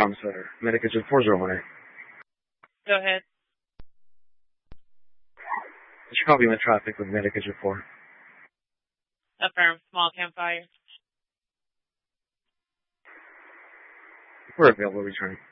Com Center, Medication 401A. Go ahead. Did you copy with traffic with Medication 4? Affirm. Small campfire. We're available returning.